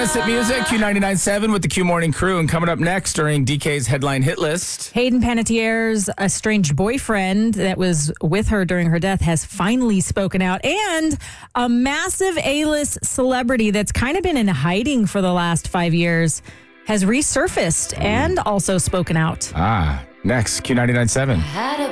minutes at music, Q99.7 with the Q Morning Crew. And coming up next during DK's headline hit list. Hayden Panettiere's estranged boyfriend that was with her during her death has finally spoken out. And a massive A-list celebrity that's kind of been in hiding for the last 5 years has resurfaced and also spoken out. Next, Q99.7.